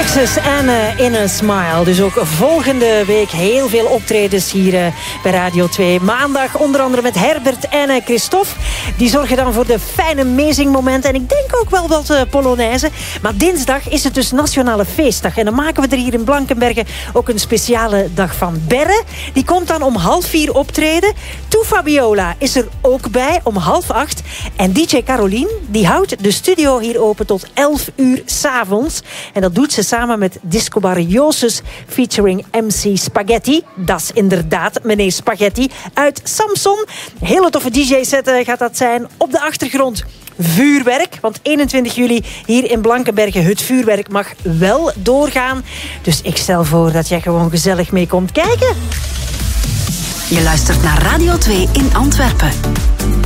Alexis en In a Smile. Dus ook volgende week heel veel optredens hier bij Radio 2. Maandag onder andere met Herbert en Christophe. Die zorgen dan voor de fijne amazing-momenten. En ik denk ook wel wat Polonaise. Maar dinsdag is het dus Nationale Feestdag. En dan maken we er hier in Blankenberge ook een speciale dag van. Berre, die komt dan om 7:30 optreden. Toe Fabiola is er ook bij om 7:30. En DJ Caroline, die houdt de studio hier open tot 11:00 s'avonds. En dat doet ze samen met Discobar Josus featuring MC Spaghetti. Dat is inderdaad meneer Spaghetti uit Samson. Hele toffe DJ-set gaat dat zijn. Op de achtergrond vuurwerk. Want 21 juli hier in Blankenberge, het vuurwerk mag wel doorgaan. Dus ik stel voor dat jij gewoon gezellig mee komt kijken. Je luistert naar Radio 2 in Antwerpen.